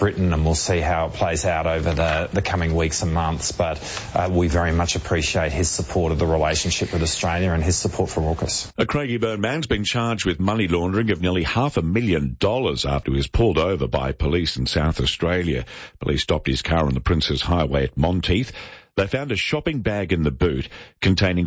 Britain, and we'll see how it plays out over the coming weeks and months. But we very much appreciate his support of the relationship with Australia and his support for AUKUS. Craigie Burnman's been charged with money laundering of nearly $500,000 after he was pulled over by police in South Australia. Police stopped his car on the Princes Highway at Monteith. They found a shopping bag in the boot containing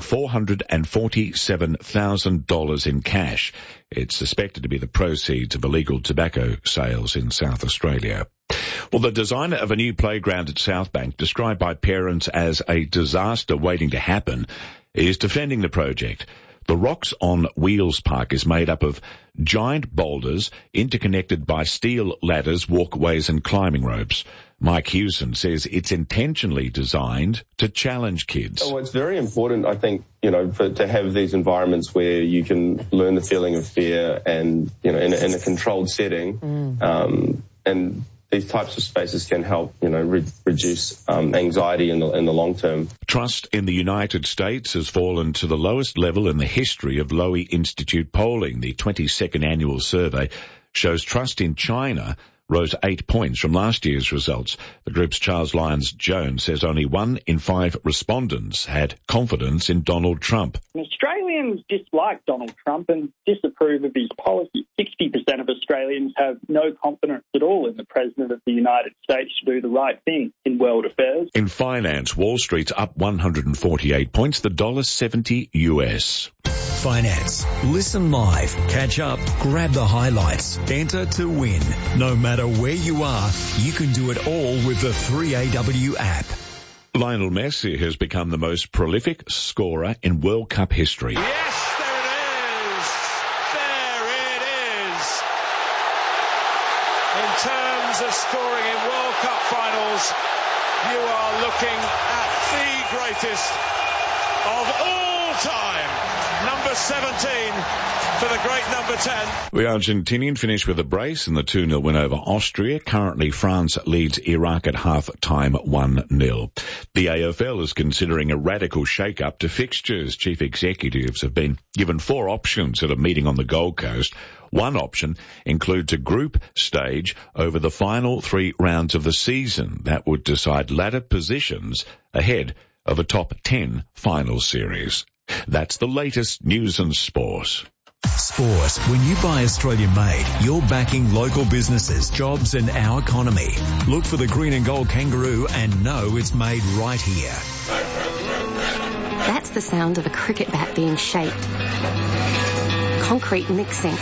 $447,000 in cash. It's suspected to be the proceeds of illegal tobacco sales in South Australia. Well, the designer of a new playground at Southbank, described by parents as a disaster waiting to happen, is defending the project. The Rocks on Wheels Park is made up of giant boulders interconnected by steel ladders, walkways and climbing ropes. Mike Hewson says it's intentionally designed to challenge kids. Oh, it's very important, I think, to have these environments where you can learn the feeling of fear and, in a controlled setting. And these types of spaces can help, reduce anxiety in the long term. Trust in the United States has fallen to the lowest level in the history of Lowy Institute polling. The 22nd annual survey shows trust in China rose 8 points from last year's results. The group's Charles Lyons-Jones says only 1 in 5 respondents had confidence in Donald Trump. Australians dislike Donald Trump and disapprove of his policies. 60% of Australians have no confidence at all in the President of the United States to do the right thing in world affairs. In finance, Wall Street's up 148 points, the $1.70 US. Finance. Listen live, catch up, grab the highlights, enter to win. No matter where you are, you can do it all with the 3AW app. Lionel Messi has become the most prolific scorer in World Cup history. Yes, there it is. There it is. In terms of scoring in World Cup finals, you are looking at the greatest of all time. Number 17 for the great number 10. The Argentinian finished with a brace in the 2-0 win over Austria. Currently, France leads Iraq at half-time 1-0. The AFL is considering a radical shake-up to fixtures. Chief executives have been given 4 options at a meeting on the Gold Coast. One option includes a group stage over the final 3 rounds of the season. That would decide ladder positions ahead of a top 10 final series. That's the latest news and sport. Sport. When you buy Australian made, you're backing local businesses, jobs and our economy. Look for the green and gold kangaroo and know it's made right here. That's the sound of a cricket bat being shaped. Concrete mixing.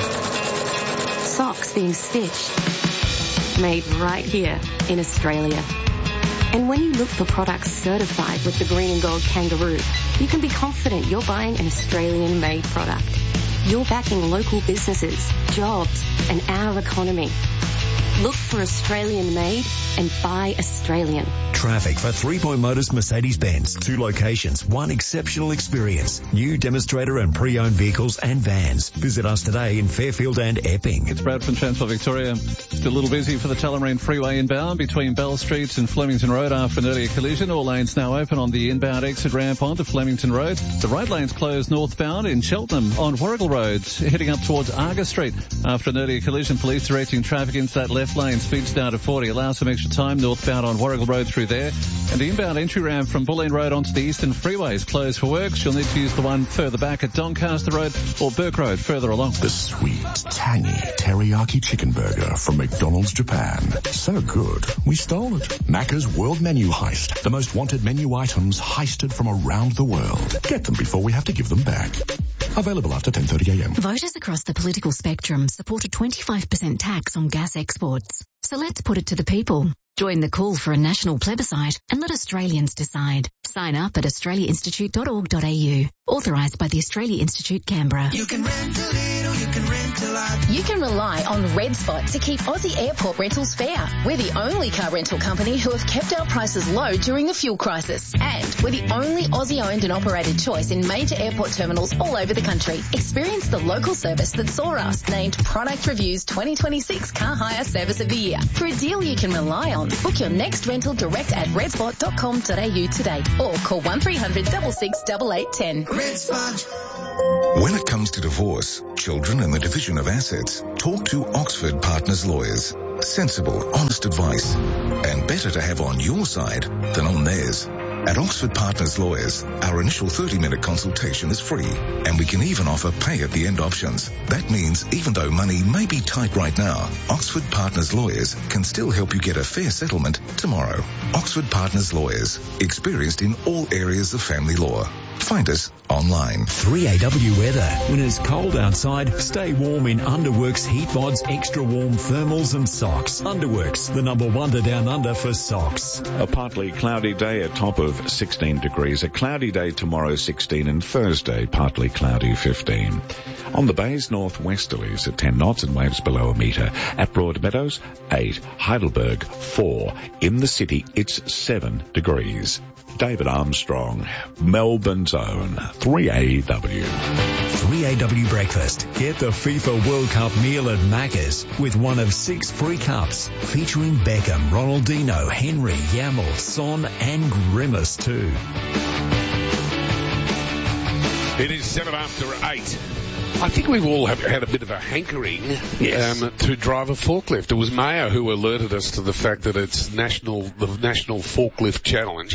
Socks being stitched. Made right here in Australia. And when you look for products certified with the green and gold kangaroo, you can be confident you're buying an Australian-made product. You're backing local businesses, jobs, and our economy. Look for Australian-made and buy Australian. Traffic for 3 Point Motors Mercedes-Benz. 2 locations, 1 exceptional experience. New demonstrator and pre-owned vehicles and vans. Visit us today in Fairfield and Epping. It's Brad from Transport Victoria. Still a little busy for the Tullamarine Freeway inbound between Bell Street and Flemington Road after an earlier collision. All lanes now open on the inbound exit ramp onto Flemington Road. The right lane's closed northbound in Cheltenham on Warrigal Road, heading up towards Argus Street. After an earlier collision, police directing traffic into that left lane. Speeds down to 40. Allow some extra time northbound on Warrigal Road through there. And the inbound entry ramp from Bulleen Road onto the Eastern Freeway is closed for works. You'll need to use the one further back at Doncaster Road or Burke Road further along. The sweet, tangy teriyaki chicken burger from McDonald's Japan. So good, we stole it. Macca's World Menu Heist. The most wanted menu items heisted from around the world. Get them before we have to give them back. Available after 10:30 a.m. Voters across the political spectrum support a 25% tax on gas exports. So let's put it to the people. Join the call for a national plebiscite and let Australians decide. Sign up at australiainstitute.org.au. Authorised by the Australia Institute, Canberra. You can rent a little, you can rent a lot. You can rely on Red Spot to keep Aussie airport rentals fair. We're the only car rental company who have kept our prices low during the fuel crisis. And we're the only Aussie-owned and operated choice in major airport terminals all over the country. Experience the local service that saw us named Product Review's 2026 Car Hire Service of the Year. For a deal you can rely on, book your next rental direct at redspot.com.au today or call 1300 66 8810. Red Spot. When it comes to divorce, children and the division of assets, talk to Oxford Partners Lawyers. Sensible, honest advice. And better to have on your side than on theirs. At Oxford Partners Lawyers, our initial 30-minute consultation is free, and we can even offer pay-at-the-end options. That means even though money may be tight right now, Oxford Partners Lawyers can still help you get a fair settlement tomorrow. Oxford Partners Lawyers, experienced in all areas of family law. Find us online. 3AW weather. When it's cold outside, stay warm in Underworks Heat Mods Extra Warm Thermals and Socks. Underworks, the #1 to Down Under for socks. A partly cloudy day, a top of 16 degrees. A cloudy day tomorrow, 16, and Thursday, partly cloudy, 15. On the bays, northwesterlies at 10 knots and waves below a metre. At Broadmeadows, 8. Heidelberg, 4. In the city, it's 7 degrees. David Armstrong, Melbourne's own 3AW. 3AW Breakfast. Get the FIFA World Cup meal at Macca's with one of 6 free cups featuring Beckham, Ronaldinho, Henry, Yamal, Son and Grimace too. It is 7 after 8. I think we've all had a bit of a hankering to drive a forklift. It was Mayo who alerted us to the fact that it's the National Forklift Challenge.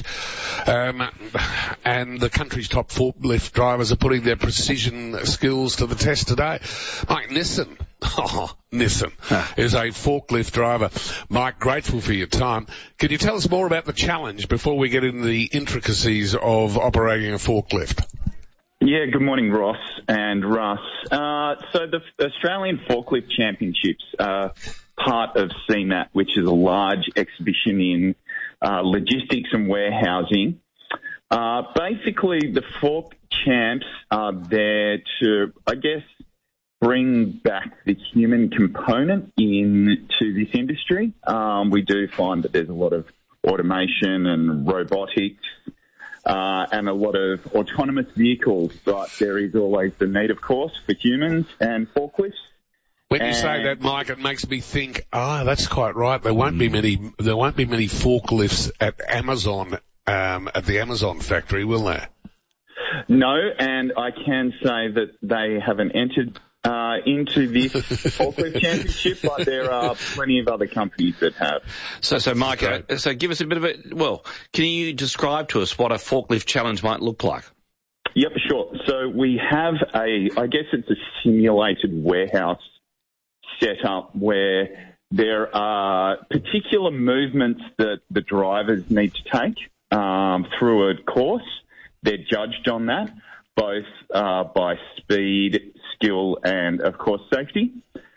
And the country's top forklift drivers are putting their precision skills to the test today. Mike Nissen. Nissen is a forklift driver. Mike, grateful for your time. Can you tell us more about the challenge before we get into the intricacies of operating a forklift? Yeah, good morning, Ross and Russ. So the Australian Forklift Championships are part of CMAT, which is a large exhibition in logistics and warehousing. Basically, the Fork Champs are there to, I guess, bring back the human component into this industry. We do find that there's a lot of automation and robotics, and a lot of autonomous vehicles, but there is always the need, of course, for humans and forklifts. When you say that, Mike, it makes me think, that's quite right. There won't be many forklifts at Amazon, at the Amazon factory, will there? No, and I can say that they haven't entered into this forklift championship, but there are plenty of other companies that have. So Mike, so give us a bit of can you describe to us what a forklift challenge might look like? Yep, sure. So we have I guess it's a simulated warehouse setup where there are particular movements that the drivers need to take through a course. They're judged on that, both by speed, skill, and, of course, safety.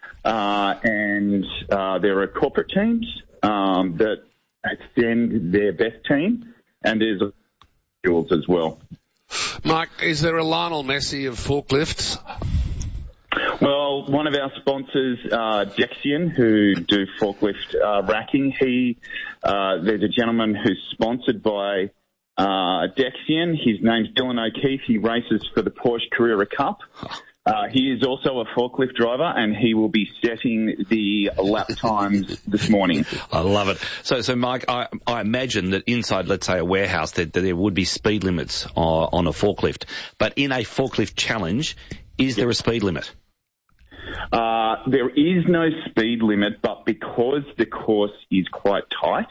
And there are corporate teams that send their best team, and there's skills as well. Mike, is there a Lionel Messi of forklifts? Well, one of our sponsors, Dexion, who do forklift racking, there's a gentleman who's sponsored by Dexion. His name's Dylan O'Keefe. He races for the Porsche Carrera Cup. He is also a forklift driver, and he will be setting the lap times this morning. I love it. So Mike, I imagine that inside, let's say, a warehouse, that there would be speed limits on a forklift. But in a forklift challenge, is there a speed limit? There is no speed limit, but because the course is quite tight,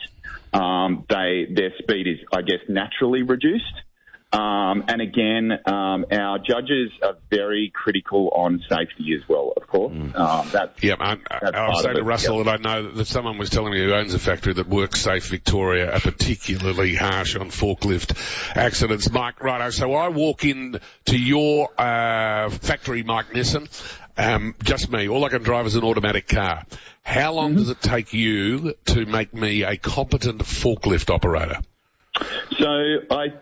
their speed is, I guess, naturally reduced. And again, our judges are very critical on safety as well, of course. I'll say to Russell that I know that someone was telling me who owns a factory that WorkSafe Victoria are particularly harsh on forklift accidents. Mike, righto. So I walk in to your factory, Mike Nissen, just me. All I can drive is an automatic car. How long does it take you to make me a competent forklift operator? So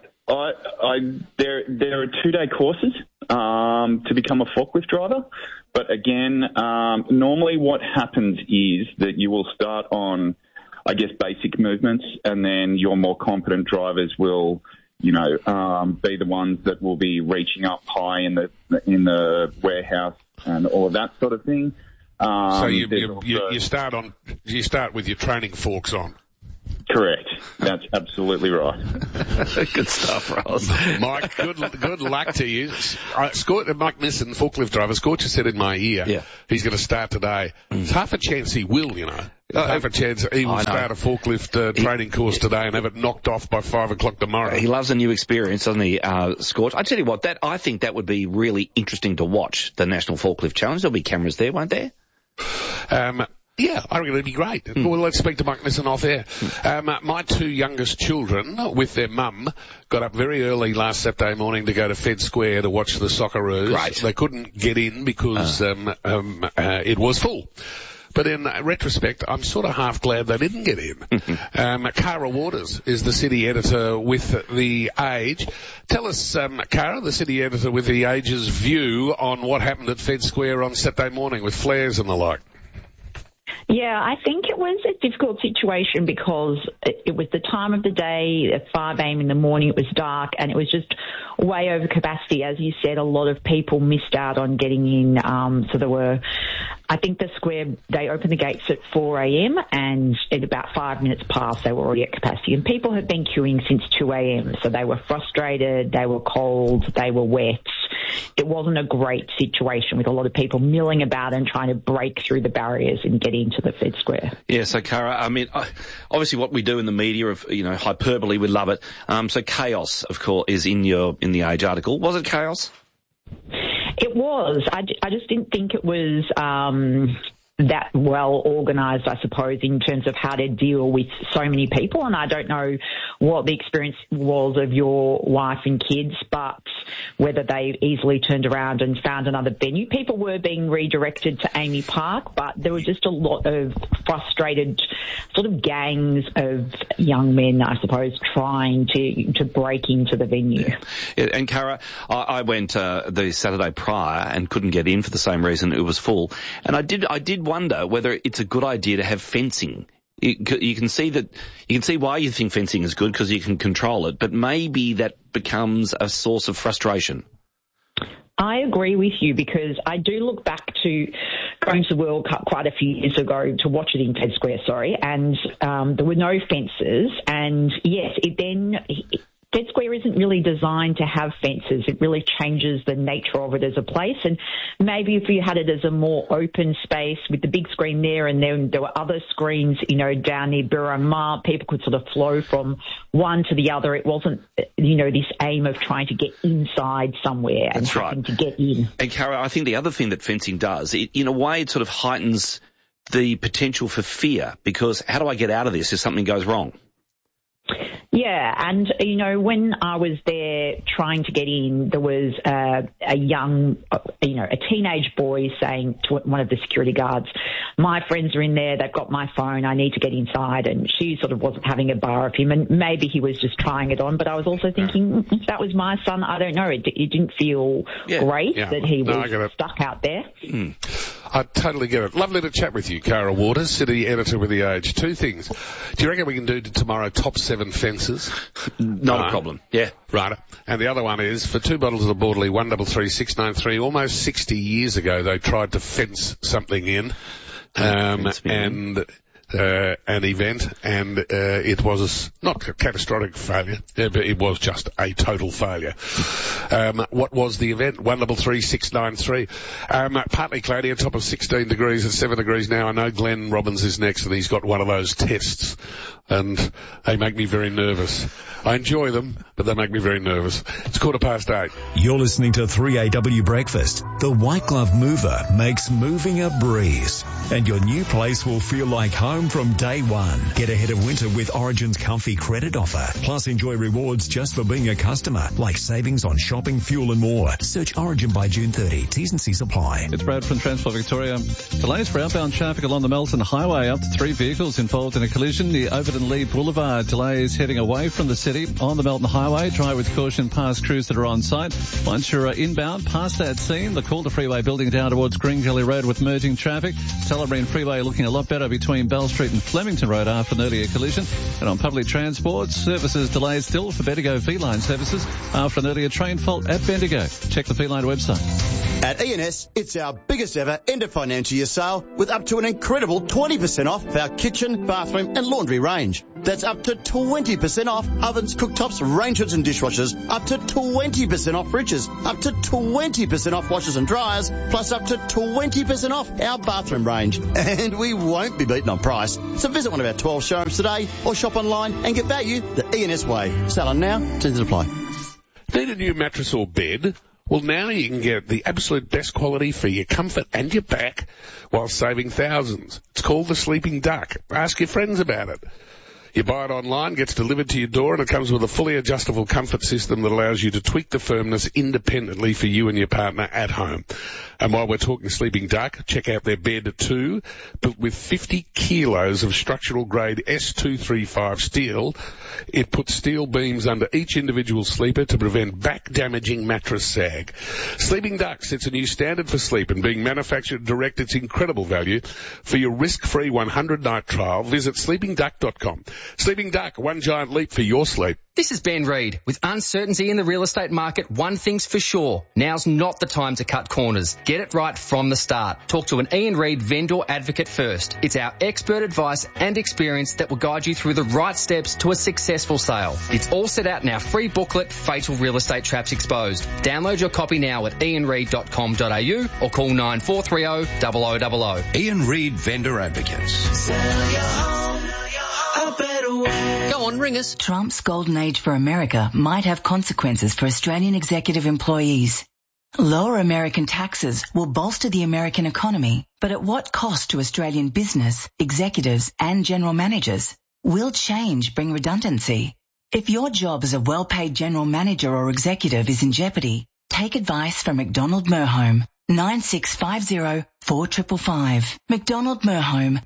there are 2-day courses to become a forklift driver, but again, normally what happens is that you will start on, I guess, basic movements, and then your more competent drivers will, be the ones that will be reaching up high in the warehouse and all of that sort of thing. So you start with your training forks on. Correct. That's absolutely right. Good stuff, Ross. Mike, good luck to you. Mike Nisson, forklift driver, Scorcher said in my ear, he's going to start today. There's half a chance he will, you know. Half a chance he will start a forklift training course today and have it knocked off by 5 o'clock tomorrow. He loves a new experience, doesn't he, Scorch? I tell you what, I think that would be really interesting to watch, the National Forklift Challenge. There'll be cameras there, won't there? Yeah, I reckon it'd be great. Well, let's speak to Mike Nisson off air. My 2 youngest children, with their mum, got up very early last Saturday morning to go to Fed Square to watch the Socceroos. Right. They couldn't get in because it was full. But in retrospect, I'm sort of half glad they didn't get in. Cara Waters is the city editor with The Age. Tell us, Cara, the city editor with The Age's view on what happened at Fed Square on Saturday morning with flares and the like. Yeah, I think it was a difficult situation because it was the time of the day, at 5 a.m. in the morning, it was dark, and it was just way over capacity. As you said, a lot of people missed out on getting in. So there were, I think the square, they opened the gates at 4 a.m. and at about 5 minutes past, they were already at capacity. And people had been queuing since 2 a.m. So they were frustrated, they were cold, they were wet. It wasn't a great situation with a lot of people milling about and trying to break through the barriers and get into the Fed Square. Yeah, so Cara, I mean, obviously what we do in the media of, hyperbole, we love it. So chaos, of course, is in the Age article. Was it chaos? It was. I just didn't think it was that well organised, I suppose, in terms of how to deal with so many people. And I don't know what the experience was of your wife and kids, but whether they easily turned around and found another venue. People were being redirected to Amy Park, but there were just a lot of frustrated sort of gangs of young men, I suppose, trying to break into the venue. Yeah, and Cara, I went the Saturday prior and couldn't get in for the same reason. It was full. And I did wonder whether it's a good idea to have fencing. You can see why you think fencing is good because you can control it, but maybe that becomes a source of frustration. I agree with you because I do look back to going to the World Cup quite a few years ago to watch it in Fed Square, and there were no fences, and yes, Fed Square isn't really designed to have fences. It really changes the nature of it as a place. And maybe if you had it as a more open space with the big screen there and then there were other screens, down near Burra, people could sort of flow from one to the other. It wasn't, this aim of trying to get inside somewhere and having to get in. And Cara, I think the other thing that fencing does, in a way, it sort of heightens the potential for fear because how do I get out of this if something goes wrong? Yeah, and, when I was there trying to get in, there was a young, a teenage boy saying to one of the security guards, my friends are in there, they've got my phone, I need to get inside, and she sort of wasn't having a bar of him, and maybe he was just trying it on, but I was also thinking, if that was my son, I don't know, it didn't feel great that he was stuck out there. I totally get it. Lovely to chat with you, Cara Waters, city editor with The Age. 2 things. Do you reckon we can do tomorrow top 7 fences? Not a problem. Yeah. Right. And the other one is, for 2 bottles of the Bordeley 133693, almost 60 years ago, they tried to fence something in, an event, and it was not a catastrophic failure, but it was just a total failure. What was the event? 133693. Partly cloudy, a top of 16 degrees and 7 degrees now. I know Glenn Robbins is next, and he's got one of those tests, and they make me very nervous. I enjoy them, but they make me very nervous. It's 8:15. You're listening to 3AW Breakfast. The White Glove Mover makes moving a breeze, and your new place will feel like home from day one. Get ahead of winter with Origin's comfy credit offer. Plus enjoy rewards just for being a customer, like savings on shopping, fuel and more. Search Origin by June 30. T's and C's apply. It's Brad from Transport Victoria. Delays for outbound traffic along the Melton Highway. Up to 3 vehicles involved in a collision near Overton Lee Boulevard. Delays heading away from the city on the Melton Highway. Drive with caution past crews that are on site. Once you're inbound past that scene, the Calder Freeway building down towards Green Gully Road with merging traffic. Tullamarine Freeway looking a lot better between Bell Street and Flemington Road after an earlier collision. And on public transport, services delayed still for Bendigo V-Line services after an earlier train fault at Bendigo. Check the V-Line website. At E&S, it's our biggest ever end of financial year sale with up to an incredible 20% off our kitchen, bathroom and laundry range. That's up to 20% off ovens, cooktops, range hoods and dishwashers, up to 20% off fridges, up to 20% off washers and dryers, plus up to 20% off our bathroom range. And we won't be beaten on price. So visit one of our 12 showrooms today or shop online and get value the E&S way. Selling now, terms apply. Need a new mattress or bed? Well, now you can get the absolute best quality for your comfort and your back while saving thousands. It's called the Sleeping Duck. Ask your friends about it. You buy it online, gets delivered to your door, and it comes with a fully adjustable comfort system that allows you to tweak the firmness independently for you and your partner at home. And while we're talking Sleeping Duck, check out their Bed 2, built with 50 kilos of structural grade S235 steel. It puts steel beams under each individual sleeper to prevent back-damaging mattress sag. Sleeping Duck sets a new standard for sleep, and being manufactured direct, it's incredible value. For your risk-free 100-night trial, visit sleepingduck.com. Sleeping Duck, one giant leap for your sleep. This is Ben Reid. With uncertainty in the real estate market, one thing's for sure. Now's not the time to cut corners. Get it right from the start. Talk to an Ian Reid vendor advocate first. It's our expert advice and experience that will guide you through the right steps to a successful sale. It's all set out in our free booklet, Fatal Real Estate Traps Exposed. Download your copy now at ianreid.com.au or call 9430 0000. Ian Reid Vendor Advocates. Sell your home a better way. Go on, ring us. Trump's golden age for America might have consequences for Australian executive employees. Lower American taxes will bolster the American economy, but at what cost to Australian business, executives and general managers? Will change bring redundancy? If your job as a well-paid general manager or executive is in jeopardy, take advice from McDonald Merhome, 9650 4555. McDonald Merhome,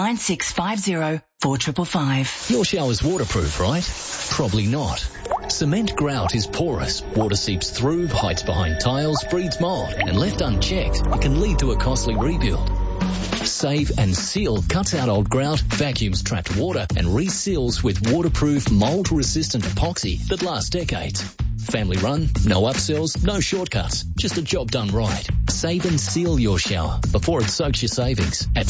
9650 4555. Your shower's waterproof, right? Probably not. Cement grout is porous. Water seeps through, hides behind tiles, breeds mold, and left unchecked, it can lead to a costly rebuild. Save and Seal cuts out old grout, vacuums trapped water, and reseals with waterproof, mold-resistant epoxy that lasts decades. Family run, no upsells, no shortcuts, just a job done right. Save and seal your shower before it soaks your savings at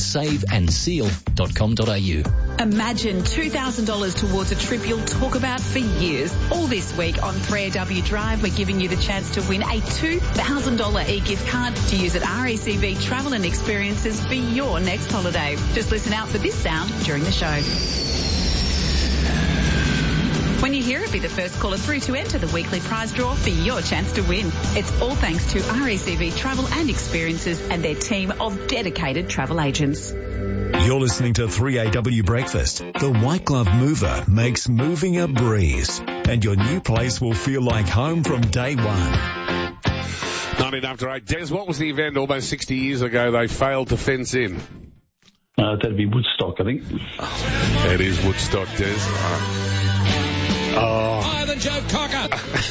saveandseal.com.au. Imagine $2,000 towards a trip you'll talk about for years. All this week on 3AW Drive, we're giving you the chance to win a $2,000 e-gift card to use at RACV Travel and Experiences for your next holiday. Just listen out for this sound during the show. When you hear it, be the first caller through to enter the weekly prize draw for your chance to win. It's all thanks to RACV Travel and Experiences and their team of dedicated travel agents. You're listening to 3AW Breakfast. The White Glove Mover makes moving a breeze, and your new place will feel like home from day one. 19 after 8. Des, what was the event almost 60 years ago they failed to fence in? That'd be Woodstock, I think. It is Woodstock, Des. Higher than Joe Cocker.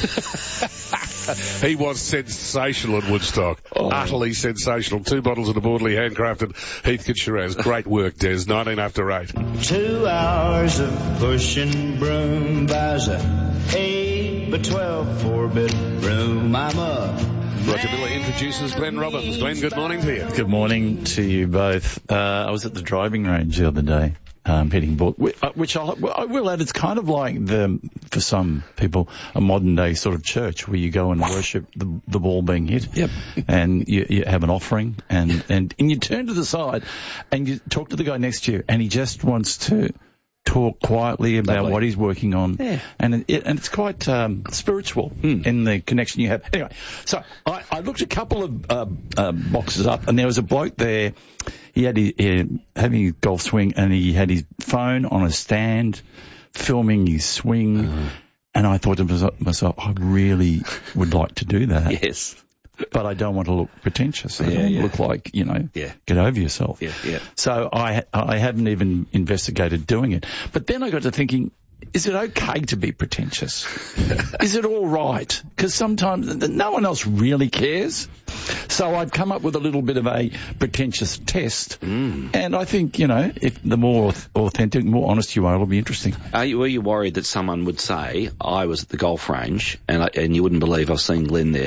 He was sensational at Woodstock. Utterly sensational. 2 bottles of the Borderly handcrafted Heathcote Shiraz. Great work, Des. 19 after 8. 2 hours of pushing broom buys a 8x12 4-bedroom. I'm up. Roger Miller introduces Glenn Robbins. Glenn, good morning to you. Good morning to you both. I was at the driving range the other day. Heading ball, which I will add, it's kind of like for some people, a modern day sort of church where you go and worship the ball being hit. Yep. And you have an offering and you turn to the side and you talk to the guy next to you and he just wants to talk quietly about what he's working on. Yeah. And it's quite spiritual in the connection you have. Anyway, so I looked a couple of boxes up and there was a bloke there. He had having his golf swing and he had his phone on a stand filming his swing. Mm-hmm. And I thought to myself, I really would like to do that. Yes. But I don't want to look pretentious. I don't want to look like, get over yourself. Yeah, yeah. So I haven't even investigated doing it. But then I got to thinking, is it okay to be pretentious? Is it all right? Because sometimes no one else really cares. So I'd come up with a little bit of a pretentious test. And I think, if the more authentic, more honest you are, it'll be interesting. Were you worried that someone would say, I was at the golf range and you wouldn't believe I've seen Glenn there?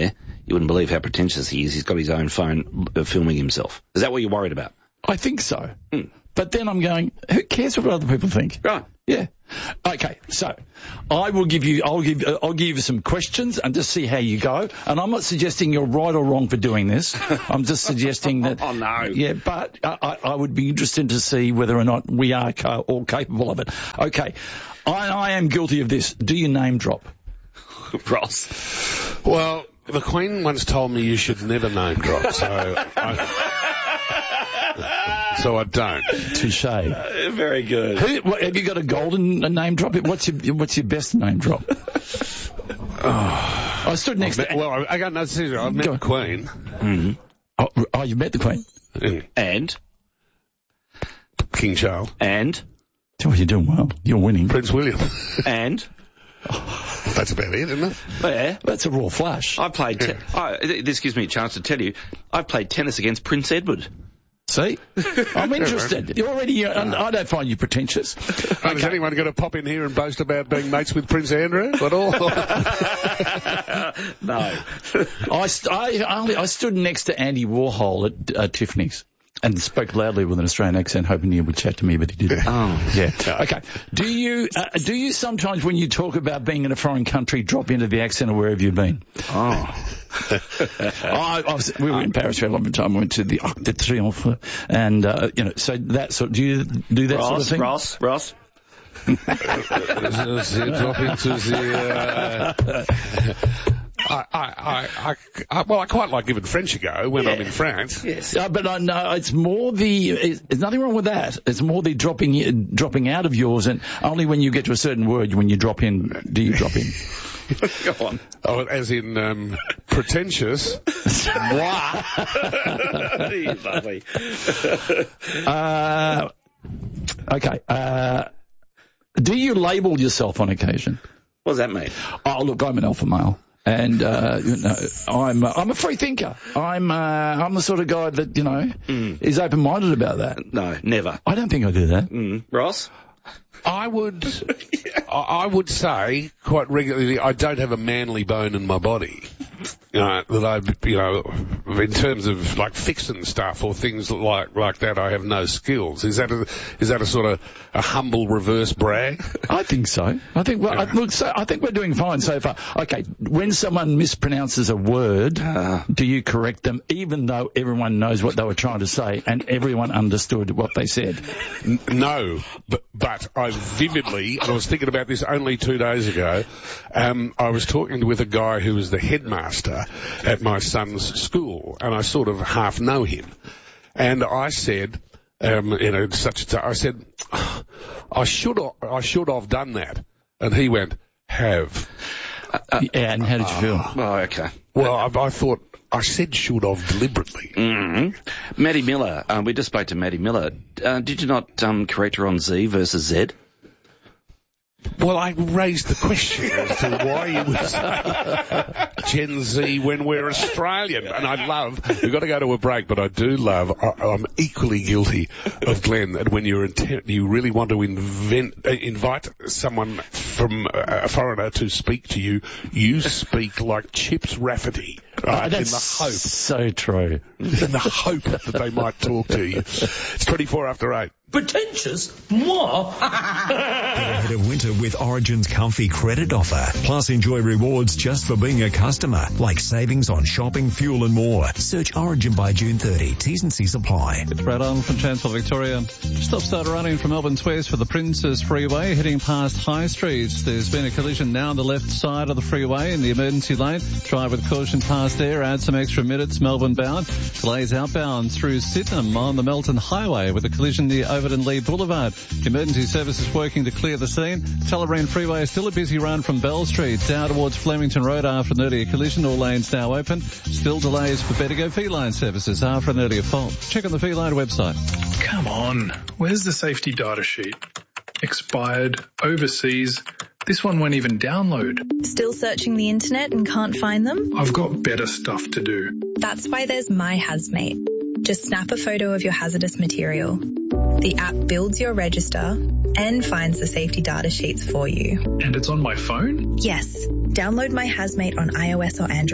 You wouldn't believe how pretentious he is. He's got his own phone filming himself. Is that what you're worried about? I think so. But then I'm going, who cares what other people think? Right. Yeah. Okay, so I'll give you some questions and just see how you go. And I'm not suggesting you're right or wrong for doing this. I'm just suggesting that. Oh, no. Yeah, but I would be interested to see whether or not we are all capable of it. Okay, I am guilty of this. Do you name drop? Ross. Well, the Queen once told me you should never name drop, so I don't. Touche. Very good. Have you got a golden name drop? What's your best name drop? I stood next to... Well, I got no seriously. I've met the Queen. Mm-hmm. Oh, you met the Queen? And? King Charles. And? Oh, you're doing well. You're winning. Prince William. And? That's about it, isn't it? Yeah. That's a raw flash. I played... this gives me a chance to tell you, I played tennis against Prince Edward. See? I'm interested. You're already... I don't find you pretentious. Okay. Is anyone going to pop in here and boast about being mates with Prince Andrew at all? No. I stood next to Andy Warhol at Tiffany's and spoke loudly with an Australian accent, hoping he would chat to me, but he didn't. Oh. Yeah. Okay. Do you sometimes, when you talk about being in a foreign country, drop into the accent of wherever you've been? Oh. We were in Paris for a long time. We went to the Arc de Triomphe, and so that sort. Do you do that sort of thing? Ross. Drop into the. I quite like giving French a go when I'm in France. Yes. But I know it's more there's nothing wrong with that. It's more the dropping out of yours, and only when you get to a certain word, when you drop in, do you drop in? Go on. Oh, as in pretentious. Lovely. Okay. Do you label yourself on occasion? What does that mean? Oh, look, I'm an alpha male. And, I'm a free thinker. I'm the sort of guy that, is open-minded about that. No, never. I don't think I do that. Ross? I would say quite regularly I don't have a manly bone in my body. In terms of like fixing stuff or things like that, I have no skills. Is that a sort of a humble reverse brag? I think so. I think we're doing fine so far. Okay, when someone mispronounces a word, do you correct them, even though everyone knows what they were trying to say and everyone understood what they said? No, but I vividly, and I was thinking about this only 2 days ago. I was talking with a guy who was the headmaster at my son's school, and I sort of half know him. And I said, I said, I should have done that. And he went, have. And how did you feel? Oh, okay. Well, I thought, I said should have deliberately. Mm-hmm. Maddie Miller, we just spoke to Maddie Miller. Did you not correct her on Z versus Z? Well, I raised the question as to why you would say Gen Z when we're Australian. And we've got to go to a break, but I do love, I'm equally guilty of Glenn, that when you really want to invite someone from a foreigner to speak to you, you speak like Chips Rafferty. Right, that's in the hope. So true. In the hope that they might talk to you. It's 24 after 8. Pretentious? Moi? Get ahead of winter with Origin's comfy credit offer. Plus enjoy rewards just for being a customer, like savings on shopping, fuel and more. Search Origin by June 30. T's and C's apply. It's Brad on from Chancellor Victoria. Stop-start running from Melbourne's West for the Princes Freeway, heading past High Street. There's been a collision now on the left side of the freeway in the emergency lane. Drive with caution past there. Add some extra minutes, Melbourne bound. Delays outbound through Sydenham on the Melton Highway with a collision near Overton Lee Boulevard. Emergency services working to clear the scene. Tullamarine Freeway is still a busy run from Bell Street down towards Flemington Road after an earlier collision. All lanes now open. Still delays for Bedigo Feline services after an earlier fault. Check on the Feline website. Come on, where's the safety data sheet? Expired, overseas. This one won't even download. Still searching the internet and can't find them? I've got better stuff to do. That's why there's My Hazmate. Just snap a photo of your hazardous material. The app builds your register and finds the safety data sheets for you. And it's on my phone? Yes. Download My Hazmate on iOS or Android.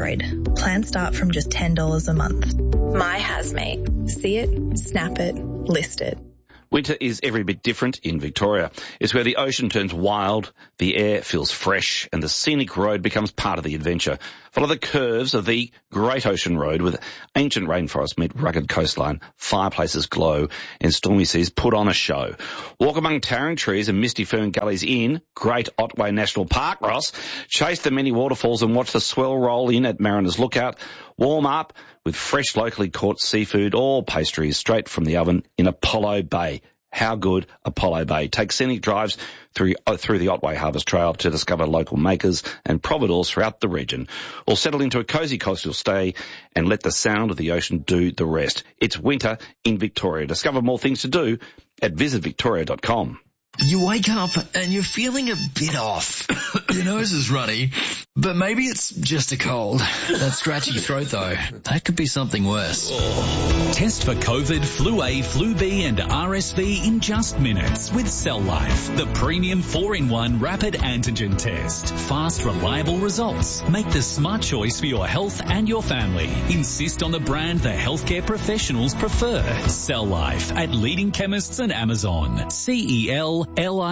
Plans start from just $10 a month. My Hazmate. See it, snap it, list it. Winter is every bit different in Victoria. It's where the ocean turns wild, the air feels fresh, and the scenic road becomes part of the adventure. Follow the curves of the Great Ocean Road with ancient rainforests meet rugged coastline, fireplaces glow, and stormy seas put on a show. Walk among towering trees and misty fern gullies in Great Otway National Park, Ross. Chase the many waterfalls and watch the swell roll in at Mariners Lookout. Warm up with fresh locally caught seafood or pastries straight from the oven in Apollo Bay. How good, Apollo Bay. Take scenic drives through the Otway Harvest Trail to discover local makers and providores throughout the region. Or settle into a cosy coastal stay and let the sound of the ocean do the rest. It's winter in Victoria. Discover more things to do at visitvictoria.com. You wake up and you're feeling a bit off. Your nose is runny, but maybe it's just a cold. That scratchy throat though, that could be something worse. Test for COVID, Flu A, Flu B and RSV in just minutes with Cell Life, the premium 4-in-1 rapid antigen test. Fast, reliable results. Make the smart choice for your health and your family. Insist on the brand the healthcare professionals prefer. Cell Life at leading chemists and Amazon. CELLIFE.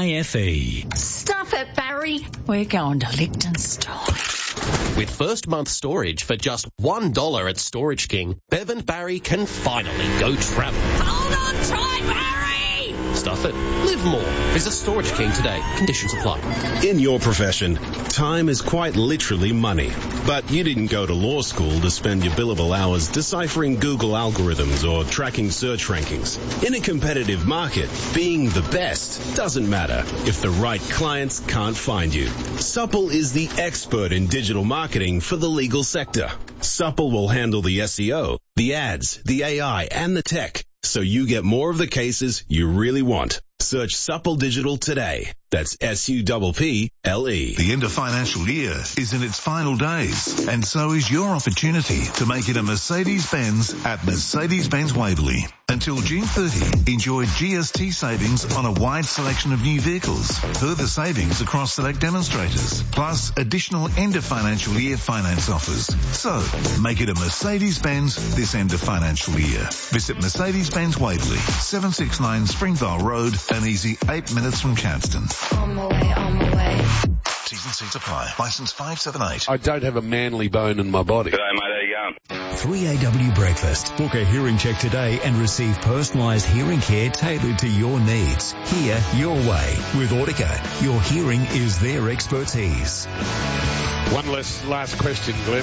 Stuff it, Barry. We're going to Liechtenstein. With first month storage for just $1 at Storage King, Bev and Barry can finally go travel. Hold on tight, Barry! Stuff it. Live more. Visit Storage King today. Conditions apply. In your profession, time is quite literally money. But you didn't go to law school to spend your billable hours deciphering Google algorithms or tracking search rankings. In a competitive market, being the best doesn't matter if the right clients can't find you. Supple is the expert in digital marketing for the legal sector. Supple will handle the SEO, the ads, the AI, and the tech, so you get more of the cases you really want. Search Supple Digital today. That's SUPPLE. The end of financial year is in its final days, and so is your opportunity to make it a Mercedes-Benz at Mercedes-Benz Waverley. Until June 30, enjoy GST savings on a wide selection of new vehicles, further savings across select demonstrators, plus additional end of financial year finance offers. So, make it a Mercedes-Benz this end of financial year. Visit Mercedes-Benz Waverley, 769 Springvale Road, an easy 8 minutes from Chadston. On my way. T's and C's apply. License 578. I don't have a manly bone in my body. G'day, mate. How you going? 3AW Breakfast. Book a hearing check today and receive personalised hearing care tailored to your needs. Hear your way. With Audica, your hearing is their expertise. One last question, Glenn.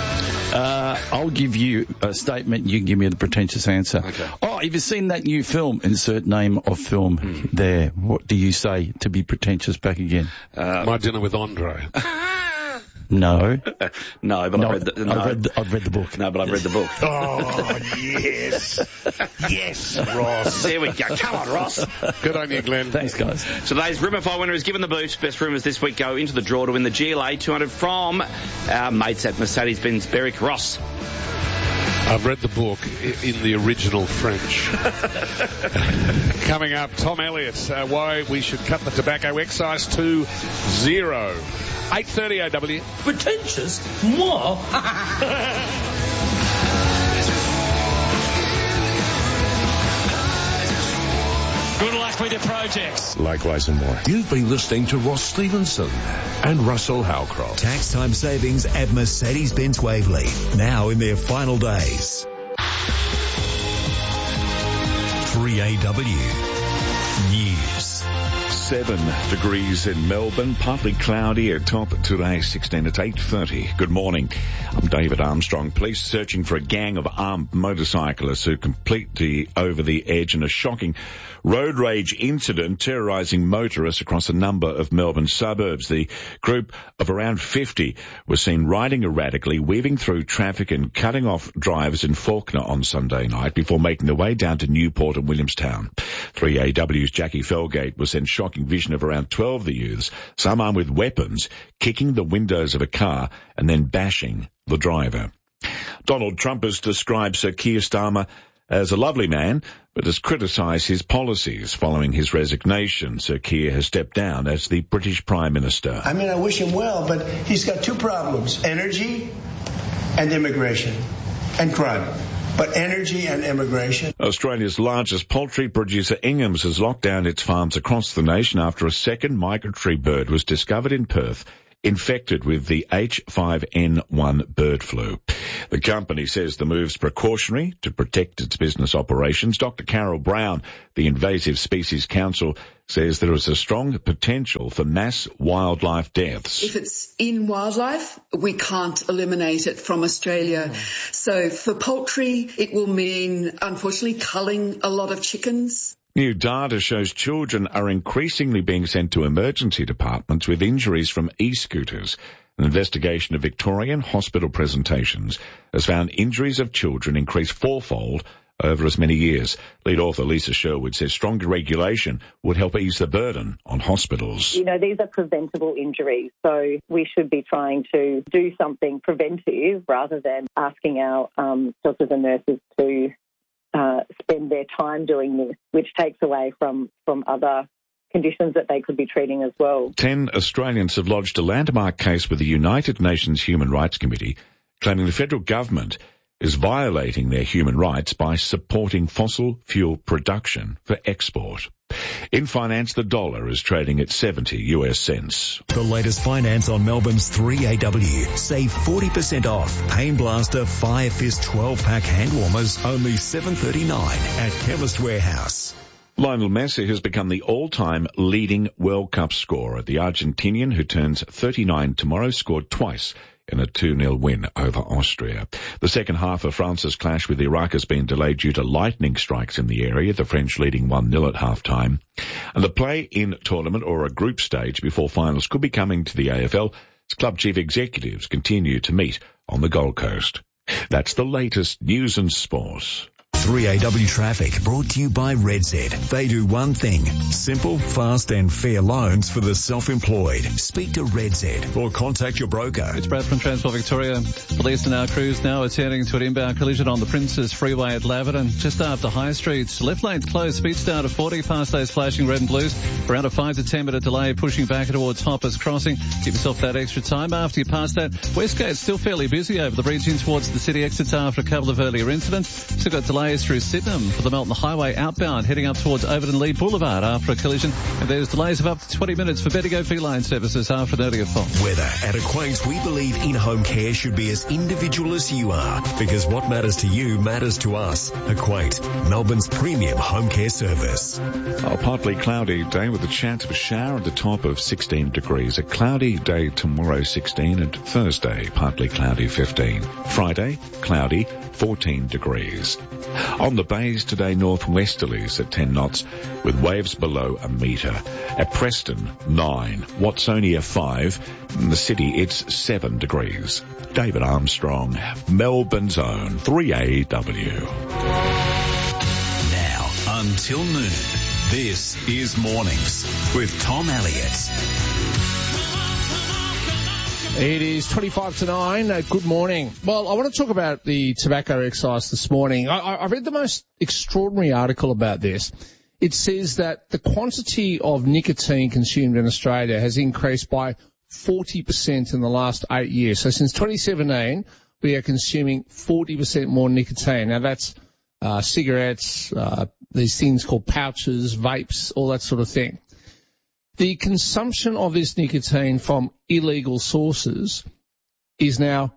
I'll give you a statement. You can give me the pretentious answer. Okay. Oh, have you seen that new film? Insert name of film there. What do you say to be pretentious back again? My Dinner with Andre. No. No, but I've read the book. No, but I've read the book. Oh, yes. Yes, Ross. There we go. Come on, Ross. Good on you, Glenn. Thanks, guys. Today's Rumour File winner is given the boot. Best rumours this week go into the draw to win the GLA 200 from our mates at Mercedes-Benz Berwick. Ross. I've read the book in the original French. Coming up, Tom Elliott, why we should cut the tobacco excise to 0. 8:30 AW. Pretentious? Moi? Good luck with your projects. Likewise and more. You've been listening to Ross Stevenson and Russell Howcroft. Tax time savings at Mercedes-Benz Waverley. Now in their final days. 3AW News. 7 degrees in Melbourne, partly cloudy at top today, 16 at 8:30. Good morning. I'm David Armstrong. Police searching for a gang of armed motorcyclists who completely over the edge in a shocking road rage incident terrorising motorists across a number of Melbourne suburbs. The group of around 50 was seen riding erratically, weaving through traffic and cutting off drivers in Faulkner on Sunday night before making their way down to Newport and Williamstown. 3AW's Jackie Felgate was sent shocking vision of around 12 of the youths, some armed with weapons, kicking the windows of a car and then bashing the driver. Donald Trump has described Sir Keir Starmer as a lovely man, but has criticised his policies following his resignation. Sir Keir has stepped down as the British Prime Minister. I mean, I wish him well, but he's got two problems, energy and immigration and crime. But energy and immigration. Australia's largest poultry producer Ingham's has locked down its farms across the nation after a second migratory bird was discovered in Perth, infected with the H5N1 bird flu. The company says the move's precautionary to protect its business operations. Dr. Carol Brown, the Invasive Species Council, says there is a strong potential for mass wildlife deaths. If it's in wildlife, we can't eliminate it from Australia. So for poultry, it will mean, unfortunately, culling a lot of chickens. New data shows children are increasingly being sent to emergency departments with injuries from e-scooters. An investigation of Victorian hospital presentations has found injuries of children increase fourfold over as many years. Lead author Lisa Sherwood says stronger regulation would help ease the burden on hospitals. You know, these are preventable injuries, so we should be trying to do something preventive rather than asking our doctors and nurses to spend their time doing this, which takes away from other conditions that they could be treating as well. 10 Australians have lodged a landmark case with the United Nations Human Rights Committee, claiming the federal government is violating their human rights by supporting fossil fuel production for export. In finance, the dollar is trading at 70 US cents. The latest finance on Melbourne's 3AW. Save 40% off. Pain Blaster Fire Fist 12-pack hand warmers, only $7.39 at Chemist Warehouse. Lionel Messi has become the all-time leading World Cup scorer. The Argentinian, who turns 39 tomorrow, scored twice in a 2-0 win over Austria. The second half of France's clash with Iraq has been delayed due to lightning strikes in the area, the French leading 1-0 at half-time. And the play-in tournament or a group stage before finals could be coming to the AFL as club chief executives continue to meet on the Gold Coast. That's the latest news and sport. 3AW Traffic, brought to you by RedZ. They do one thing: simple, fast and fair loans for the self-employed. Speak to RedZ or contact your broker. It's Brad from Transport Victoria. Police and our crews now attending to an inbound collision on the Princes Freeway at Laverton, just after High Street. Left lane's closed, speed's down to 40 past those flashing red and blues. Around a 5 to 10 minute delay pushing back towards Hoppers Crossing. Give yourself that extra time after you pass that. Westgate's still fairly busy over the region towards the city exits after a couple of earlier incidents. Still got delays through Sydenham for the Melton Highway outbound heading up towards Overton Lee Boulevard after a collision, and there's delays of up to 20 minutes for Bedigo Feline services after an earlier fault. Weather. At Acquaint, we believe in-home care should be as individual as you are, because what matters to you matters to us. Acquaint, Melbourne's premium home care service. Partly cloudy day with a chance of a shower at the top of 16 degrees. A cloudy day tomorrow, 16, and Thursday partly cloudy, 15. Friday cloudy, 14 degrees. On the bays today, northwesterlies at 10 knots with waves below a metre. At Preston, 9. Watsonia, 5. In the city, it's 7 degrees. David Armstrong, Melbourne's own 3AW. Now, until noon, this is Mornings with Tom Elliott. It is 25 to 9. Good morning. Well, I want to talk about the tobacco excise this morning. I read the most extraordinary article about this. It says that the quantity of nicotine consumed in Australia has increased by 40% in the last 8 years. So since 2017, we are consuming 40% more nicotine. Now that's cigarettes, these things called pouches, vapes, all that sort of thing. The consumption of this nicotine from illegal sources is now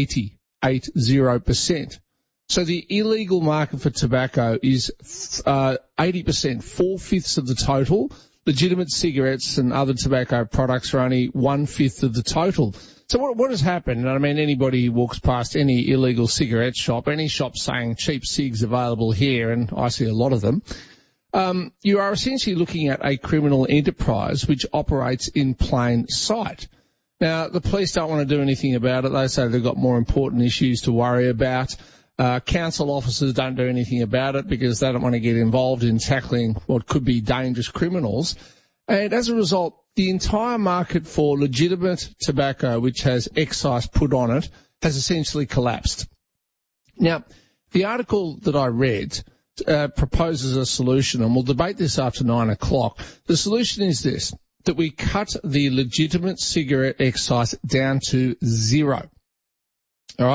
80%. So the illegal market for tobacco is 80%, 4/5 of the total. Legitimate cigarettes and other tobacco products are only 1/5 of the total. So what has happened? I mean, anybody who walks past any illegal cigarette shop, any shop saying cheap cigs available here, and I see a lot of them, you are essentially looking at a criminal enterprise which operates in plain sight. Now, the police don't want to do anything about it. They say they've got more important issues to worry about. Council officers don't do anything about it because they don't want to get involved in tackling what could be dangerous criminals. And as a result, the entire market for legitimate tobacco, which has excise put on it, has essentially collapsed. Now, the article that I read proposes a solution, and we'll debate this after 9 o'clock. The solution is this, that we cut the legitimate cigarette excise down to 0. All right?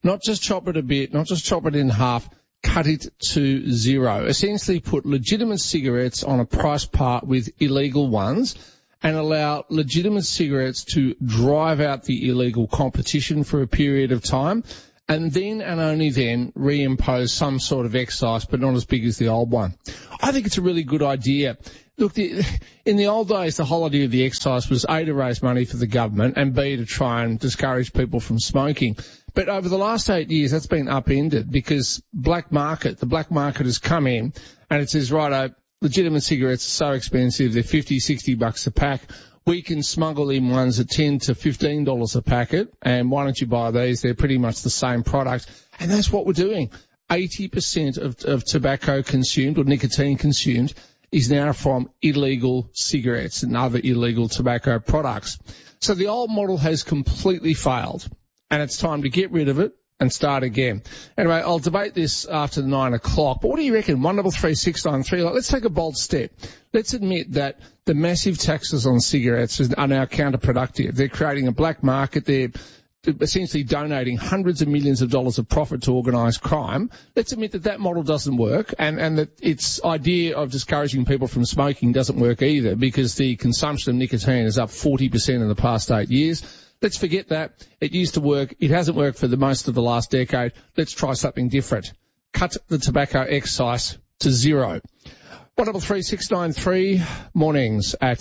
Not just chop it a bit, not just chop it in half, cut it to zero. Essentially put legitimate cigarettes on a price part with illegal ones and allow legitimate cigarettes to drive out the illegal competition for a period of time, and then and only then reimpose some sort of excise, but not as big as the old one. I think it's a really good idea. Look, in the old days, the whole idea of the excise was A, to raise money for the government, and B, to try and discourage people from smoking. But over the last 8 years, that's been upended because the black market has come in and it says, righto, legitimate cigarettes are so expensive, they're $50, $60 a pack. We can smuggle in ones at $10 to $15 a packet, and why don't you buy these? They're pretty much the same product. And that's what we're doing. 80% of tobacco consumed, or nicotine consumed, is now from illegal cigarettes and other illegal tobacco products. So the old model has completely failed, and it's time to get rid of it and start again. Anyway, I'll debate this after 9 o'clock. But what do you reckon? 133693. Let's take a bold step. Let's admit that the massive taxes on cigarettes are now counterproductive. They're creating a black market. They're essentially donating hundreds of millions of dollars of profit to organised crime. Let's admit that that model doesn't work, and that its idea of discouraging people from smoking doesn't work either, because the consumption of nicotine is up 40% in the past 8 years. Let's forget that. It used to work. It hasn't worked for the most of the last decade. Let's try something different. Cut the tobacco excise to zero. 133693, mornings at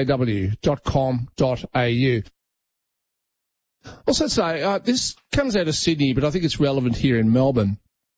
3aw.com.au. Also say, this comes out of Sydney, but I think it's relevant here in Melbourne.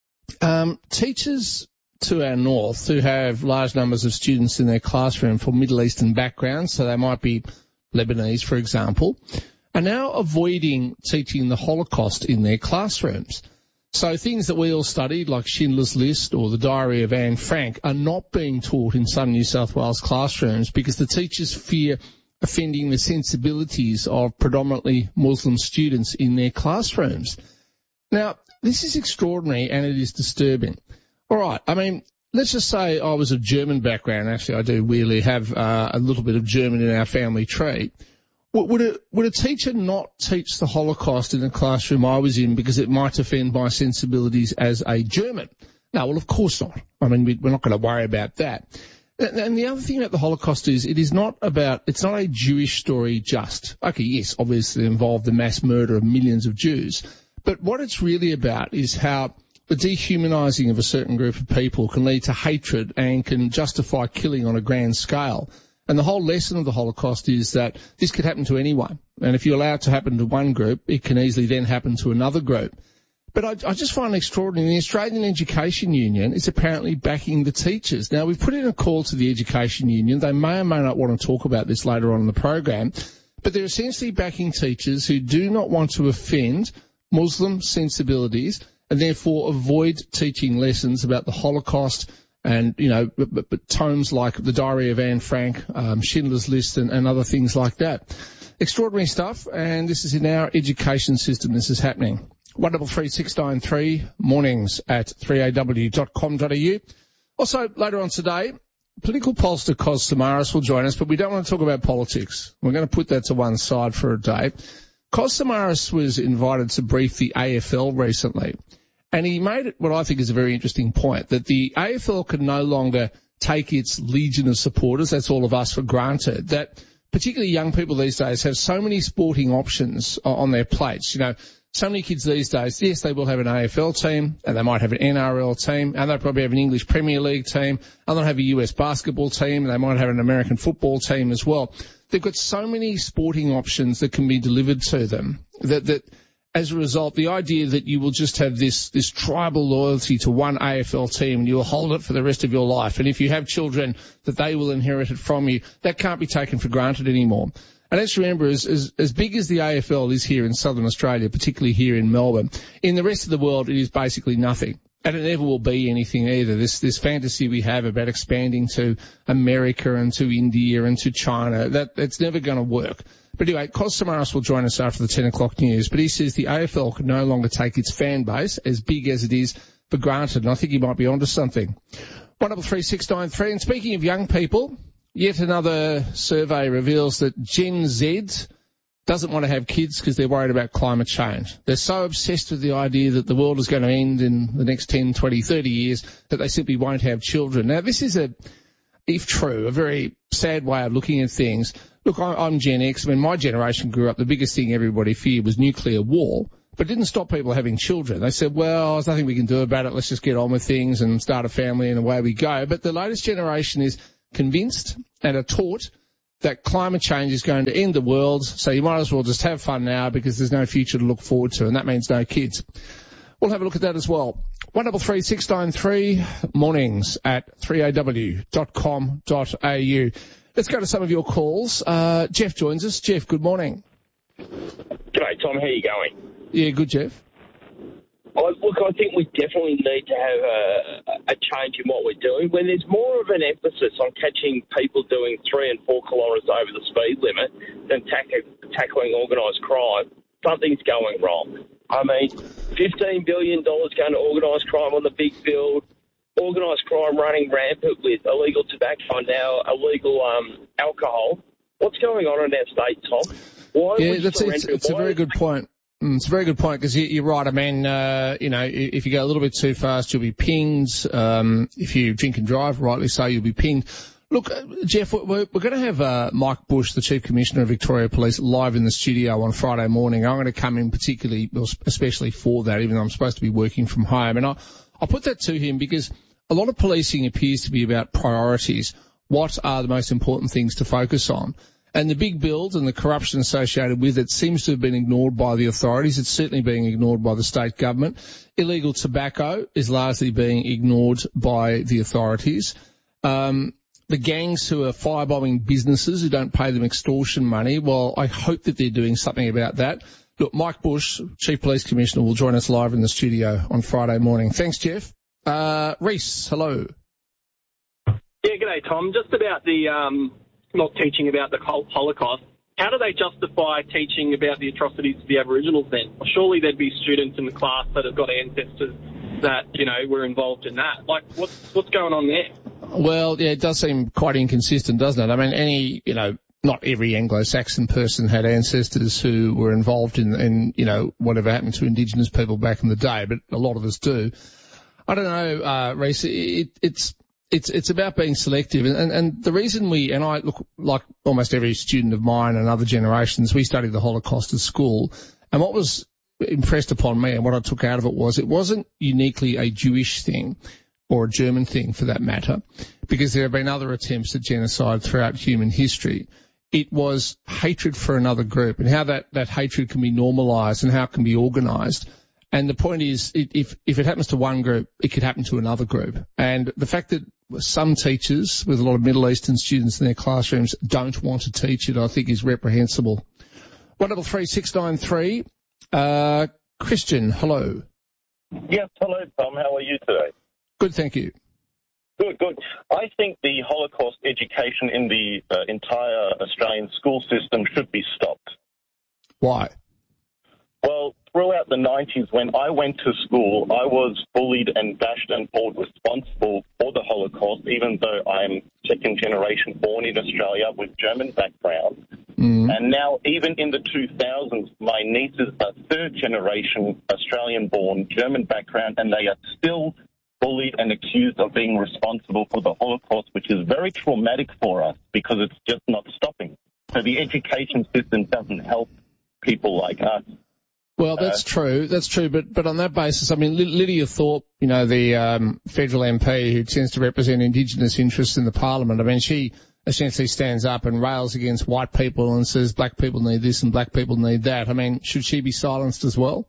Teachers to our north who have large numbers of students in their classroom from Middle Eastern backgrounds, so they might be Lebanese, for example, are now avoiding teaching the Holocaust in their classrooms. So things that we all studied, like Schindler's List or the Diary of Anne Frank, are not being taught in some New South Wales classrooms because the teachers fear offending the sensibilities of predominantly Muslim students in their classrooms. Now, this is extraordinary and it is disturbing. All right, I mean, let's just say I was of German background. Actually, I do weirdly have a little bit of German in our family tree. Would a teacher not teach the Holocaust in the classroom I was in because it might offend my sensibilities as a German? No, well, of course not. I mean, we're not going to worry about that. And the other thing about the Holocaust is it's not a Jewish story just. Okay, yes, obviously it involved the mass murder of millions of Jews. But what it's really about is how the dehumanising of a certain group of people can lead to hatred and can justify killing on a grand scale. And the whole lesson of the Holocaust is that this could happen to anyone. And if you allow it to happen to one group, it can easily then happen to another group. But I just find it extraordinary. The Australian Education Union is apparently backing the teachers. Now, we've put in a call to the Education Union. They may or may not want to talk about this later on in the program. But they're essentially backing teachers who do not want to offend Muslim sensibilities and therefore avoid teaching lessons about the Holocaust and, you know, but tomes like the Diary of Anne Frank, Schindler's List and other things like that. Extraordinary stuff, and this is in our education system. This is happening. 133693, mornings at 3aw.com.au. Also, later on today, political pollster Cos Samaras will join us, but we don't want to talk about politics. We're going to put that to one side for a day. Cos Samaras was invited to brief the AFL recently. And he made what I think is a very interesting point, that the AFL can no longer take its legion of supporters, that's all of us, for granted, that particularly young people these days have so many sporting options on their plates. You know, so many kids these days, yes, they will have an AFL team, and they might have an NRL team, and they'll probably have an English Premier League team, and they'll have a US basketball team, and they might have an American football team as well. They've got so many sporting options that can be delivered to them that as a result, the idea that you will just have this tribal loyalty to one AFL team and you will hold it for the rest of your life, and if you have children, that they will inherit it from you, that can't be taken for granted anymore. And let's remember, as big as the AFL is here in Southern Australia, particularly here in Melbourne, in the rest of the world it is basically nothing. And it never will be anything either. This fantasy we have about expanding to America and to India and to China, that's never going to work. But anyway, Cos Samaras will join us after the 10 o'clock news. But he says the AFL can no longer take its fan base, as big as it is, for granted. And I think he might be onto something. 133693. And speaking of young people, yet another survey reveals that Gen Z doesn't want to have kids because they're worried about climate change. They're so obsessed with the idea that the world is going to end in the next 10, 20, 30 years that they simply won't have children. Now, this is if true, a very sad way of looking at things. Look, I'm Gen X. When my generation grew up, the biggest thing everybody feared was nuclear war, but it didn't stop people having children. They said, well, there's nothing we can do about it. Let's just get on with things and start a family and away we go. But the latest generation is convinced and are taught that climate change is going to end the world, so you might as well just have fun now because there's no future to look forward to, and that means no kids. We'll have a look at that as well. 133693 mornings at 3aw.com.au. Let's go to some of your calls. Jeff joins us. Jeff, good morning. G'day, Tom. How are you going? Yeah, good, Jeff. Look, I think we definitely need to have a change in what we're doing. When there's more of an emphasis on catching people doing 3 and 4 kilometres over the speed limit than tackling organised crime, something's going wrong. I mean, $15 billion going to organised crime on the big field, organised crime running rampant with illegal tobacco and now illegal alcohol. What's going on in our state, Tom? It's a very good point. It's a very good point because you're right. I mean, if you go a little bit too fast, you'll be pinged. If you drink and drive, rightly so, you'll be pinged. Look, Jeff, we're going to have Mike Bush, the Chief Commissioner of Victoria Police, live in the studio on Friday morning. I'm going to come in especially for that, even though I'm supposed to be working from home. And I'll put that to him because a lot of policing appears to be about priorities. What are the most important things to focus on? And the big build and the corruption associated with it seems to have been ignored by the authorities. It's certainly being ignored by the state government. Illegal tobacco is largely being ignored by the authorities. The gangs who are firebombing businesses who don't pay them extortion money, well, I hope that they're doing something about that. Look, Mike Bush, Chief Police Commissioner, will join us live in the studio on Friday morning. Thanks, Jeff. Reese, hello. Yeah, g'day, Tom. Just about the not teaching about the Holocaust, how do they justify teaching about the atrocities of the Aboriginals then? Surely there'd be students in the class that have got ancestors that, were involved in that. Like, what's going on there? Well, yeah, it does seem quite inconsistent, doesn't it? I mean, not every Anglo-Saxon person had ancestors who were involved in whatever happened to Indigenous people back in the day, but a lot of us do. I don't know, Reese, It's about being selective, and the reason I look like almost every student of mine and other generations, we studied the Holocaust at school, and what was impressed upon me and what I took out of it wasn't uniquely a Jewish thing or a German thing for that matter, because there have been other attempts at genocide throughout human history. It was hatred for another group and how that hatred can be normalised and how it can be organised. And the point is, if it happens to one group, it could happen to another group. And the fact that some teachers with a lot of Middle Eastern students in their classrooms don't want to teach it, I think is reprehensible. 133693, Christian, hello. Yes, hello, Tom. How are you today? Good, thank you. Good. I think the Holocaust education in the entire Australian school system should be stopped. Why? Well, throughout the 90s, when I went to school, I was bullied and bashed and called responsible for the Holocaust, even though I'm second generation born in Australia with German background. And now, even in the 2000s, my nieces are third generation Australian born, German background, and they are still bullied and accused of being responsible for the Holocaust, which is very traumatic for us because it's just not stopping. So the education system doesn't help people like us. Well, that's true. But on that basis, I mean, Lydia Thorpe, the federal MP who tends to represent Indigenous interests in the Parliament, I mean, she essentially stands up and rails against white people and says black people need this and black people need that. I mean, should she be silenced as well?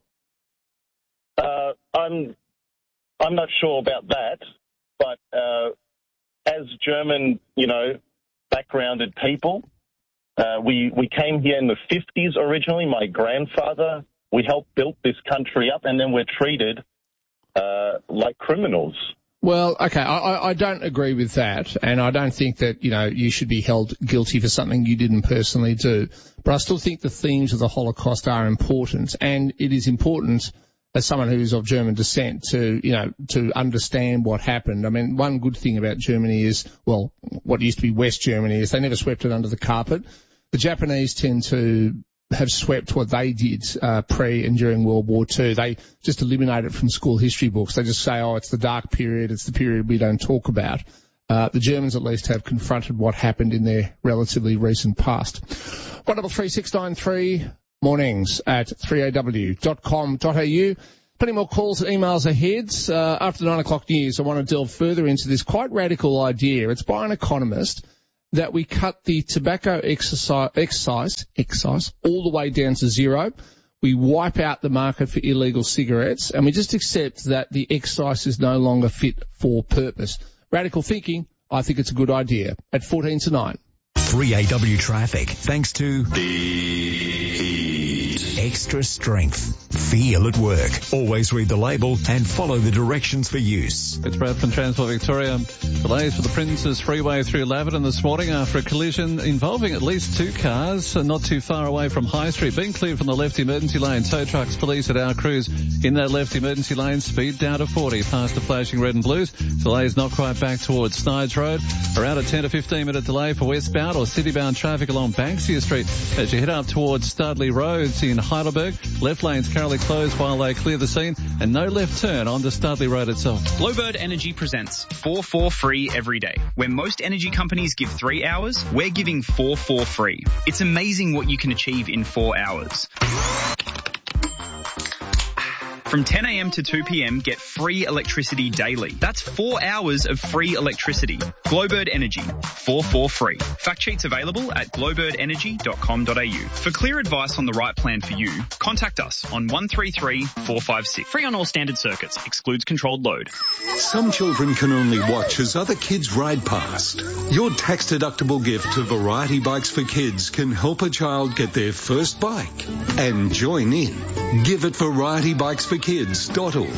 I'm not sure about that, but as German, backgrounded people, we came here in the 50s originally. My grandfather. We helped build this country up, and then we're treated like criminals. Well, okay, I don't agree with that, and I don't think that, you should be held guilty for something you didn't personally do. But I still think the themes of the Holocaust are important, and it is important as someone who is of German descent to understand what happened. I mean, one good thing about Germany is, well, what used to be West Germany is they never swept it under the carpet. The Japanese tend to have swept what they did pre and during World War II. They just eliminate it from school history books. They just say, oh, it's the dark period, it's the period we don't talk about. The Germans at least have confronted what happened in their relatively recent past. 133693 mornings at 3aw.com.au. Plenty more calls and emails ahead. After the 9 o'clock news, I want to delve further into this quite radical idea. It's by an economist that we cut the tobacco excise all the way down to zero. We wipe out the market for illegal cigarettes, and we just accept that the excise is no longer fit for purpose. Radical thinking, I think it's a good idea. At 14 to 9. 3AW traffic, thanks to Extra Strength. Feel at work. Always read the label and follow the directions for use. It's Brad from Transport Victoria. Delays for the Princes Freeway through Laverton this morning after a collision involving at least two cars not too far away from High Street. Being cleared from the left emergency lane. Tow trucks, police at our crews in that left emergency lane. Speed down to 40 past the flashing red and blues. Delays not quite back towards Snides Road. Around a 10 to 15 minute delay for westbound or citybound traffic along Banksia Street as you head up towards Studley Roads in Heidelberg. Left lanes currently closed while they clear the scene, and no left turn onto Studley Road itself. Bluebird Energy presents 4 for free every day. Where most energy companies give 3 hours, we're giving 4 for free. It's amazing what you can achieve in 4 hours. From 10 a.m. to 2 p.m, get free electricity daily. That's 4 hours of free electricity. Glowbird Energy, 4 for free. Fact sheets available at glowbirdenergy.com.au. For clear advice on the right plan for you, contact us on 133 456. Free on all standard circuits. Excludes controlled load. Some children can only watch as other kids ride past. Your tax-deductible gift to Variety Bikes for Kids can help a child get their first bike. And join in. Give it VarietyBikesForKids.org.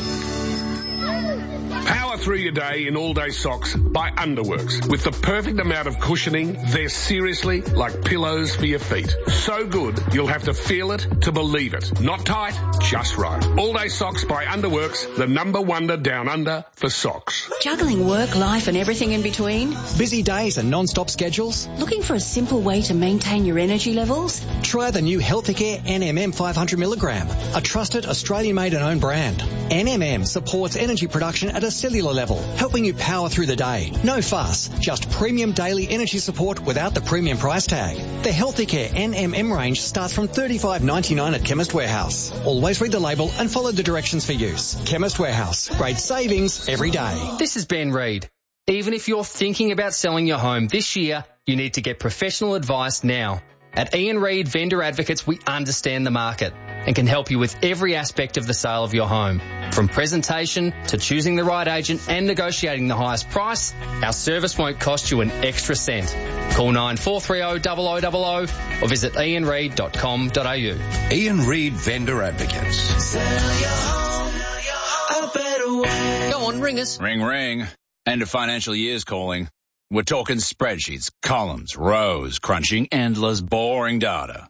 Power through your day in all-day socks by Underworks. With the perfect amount of cushioning, they're seriously like pillows for your feet. So good, you'll have to feel it to believe it. Not tight, just right. All-day socks by Underworks, the number wonder down under for socks. Juggling work, life and everything in between? Busy days and non-stop schedules? Looking for a simple way to maintain your energy levels? Try the new Healthicare NMM 500mg, a trusted Australian-made and owned brand. NMM supports energy production at a cellular level, helping you power through the day. No fuss, just premium daily energy support without the premium price tag. The Healthicare NMM range starts from $35.99 at Chemist Warehouse. Always read the label and follow the directions for use. Chemist Warehouse, great savings every day. This is Ben Reid. Even if you're thinking about selling your home this year, you need to get professional advice now. At Ian Reid Vendor Advocates, we understand the market and can help you with every aspect of the sale of your home. From presentation to choosing the right agent and negotiating the highest price, our service won't cost you an extra cent. Call 9430 0000 or visit ianreid.com.au. Ian Reid Vendor Advocates. Sell your home a better way. Go on, ring us. Ring, ring. End of financial year's calling. We're talking spreadsheets, columns, rows, crunching endless, boring data.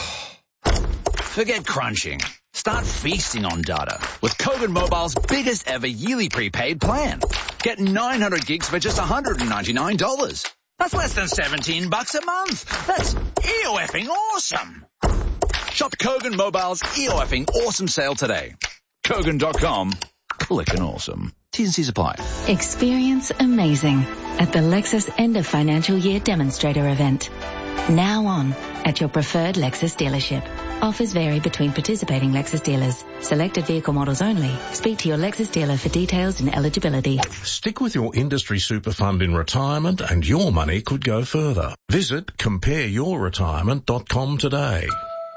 Forget crunching. Start feasting on data with Kogan Mobile's biggest ever yearly prepaid plan. Get 900 gigs for just $199. That's less than $17 a month. That's EOFing awesome. Shop Kogan Mobile's EOFing awesome sale today. Kogan.com. Clickin' awesome. T&Cs apply. Experience amazing at the Lexus End of Financial Year Demonstrator event. Now on at your preferred Lexus dealership. Offers vary between participating Lexus dealers. Selected vehicle models only. Speak to your Lexus dealer for details and eligibility. Stick with your industry super fund in retirement and your money could go further. Visit compareyourretirement.com today.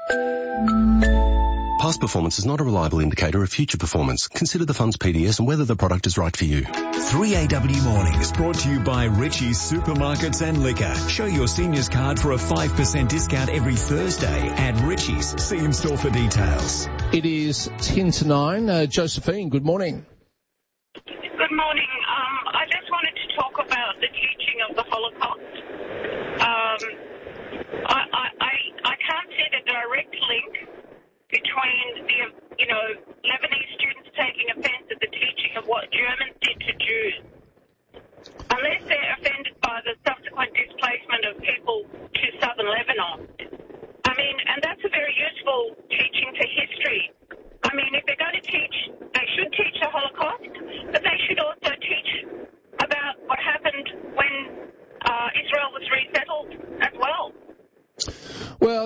Past performance is not a reliable indicator of future performance. Consider the fund's PDS and whether the product is right for you. 3AW Mornings brought to you by Richie's Supermarkets and Liquor. Show your seniors card for a 5% discount every Thursday at Richie's. See in store for details. It is 10 to 9. Josephine, good morning. Good morning. I just wanted to talk about the teaching of the Holocaust. I can't see the direct link between the, Lebanese students taking offence at the teaching of what Germans did to Jews. Unless they're offended by the subsequent displacement of people to southern Lebanon. And that's a very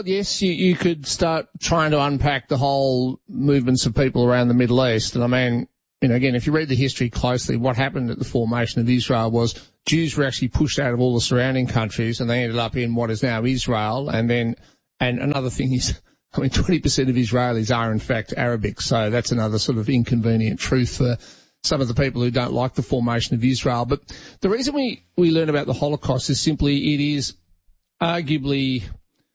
Well, yes, you could start trying to unpack the whole movements of people around the Middle East. And I mean, again, if you read the history closely, what happened at the formation of Israel was Jews were actually pushed out of all the surrounding countries and they ended up in what is now Israel. And another thing is, 20% of Israelis are in fact Arabic. So that's another sort of inconvenient truth for some of the people who don't like the formation of Israel. But the reason we learn about the Holocaust is simply it is arguably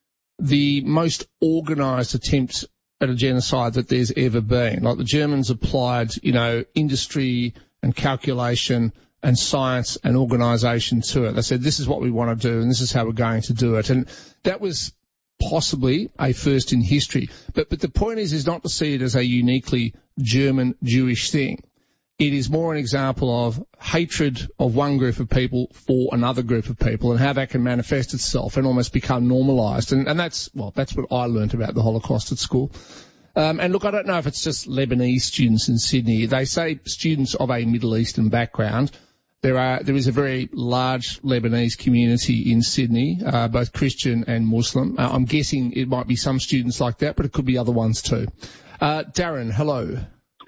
the most organised attempt at a genocide that there's ever been. Like the Germans applied, industry and calculation and science and organisation to it. They said, this is what we want to do and this is how we're going to do it. And that was possibly a first in history. But the point is not to see it as a uniquely German Jewish thing. It is more an example of hatred of one group of people for another group of people and how that can manifest itself and almost become normalised. And that's what I learnt about the Holocaust at school. And look, I don't know if it's just Lebanese students in Sydney. They say students of a Middle Eastern background. There is a very large Lebanese community in Sydney, both Christian and Muslim. I'm guessing it might be some students like that, but it could be other ones too. Darren, hello.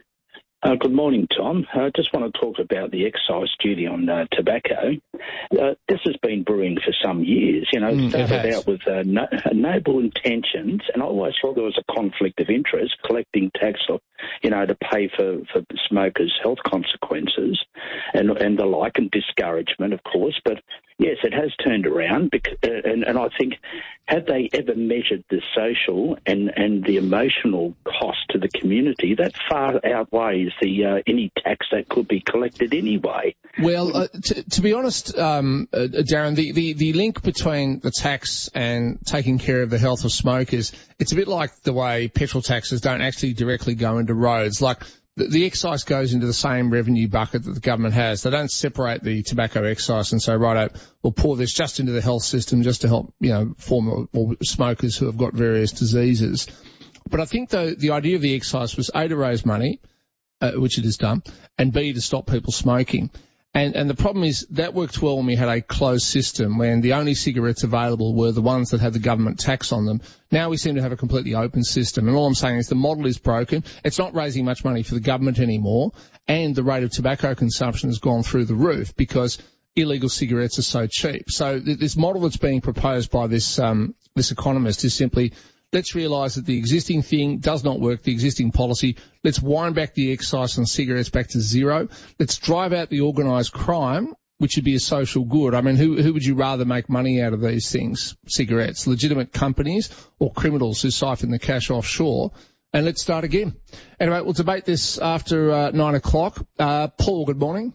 Good morning, Tom. I just want to talk about the excise duty on tobacco. This has been brewing for some years. It started out with noble intentions, and I always thought there was a conflict of interest, collecting tax, to pay for smokers' health consequences and the like, and discouragement, of course. But yes, it has turned around, and I think, had they ever measured the social and the emotional cost to the community, that far outweighs any tax that could be collected anyway. Well, to be honest, Darren, the link between the tax and taking care of the health of smokers, it's a bit like the way petrol taxes don't actually directly go into roads. Like the excise goes into the same revenue bucket that the government has. They don't separate the tobacco excise and say, right, we'll pour this just into the health system just to help, former or smokers who have got various diseases. But I think, though, the idea of the excise was A, to raise money, which it has done, and B, to stop people smoking. And the problem is that worked well when we had a closed system, when the only cigarettes available were the ones that had the government tax on them. Now we seem to have a completely open system. And all I'm saying is the model is broken. It's not raising much money for the government anymore. And the rate of tobacco consumption has gone through the roof because illegal cigarettes are so cheap. So this model that's being proposed by this economist is simply, let's realise that the existing thing does not work, the existing policy. Let's wind back the excise on cigarettes back to zero. Let's drive out the organised crime, which would be a social good. I mean, who would you rather make money out of these things, cigarettes? Legitimate companies or criminals who siphon the cash offshore? And let's start again. Anyway, we'll debate this after 9 o'clock. Paul, good morning.